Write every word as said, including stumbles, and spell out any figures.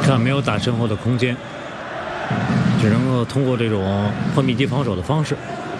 看没有打身后的空间，只能够通过这种破密集防守的方式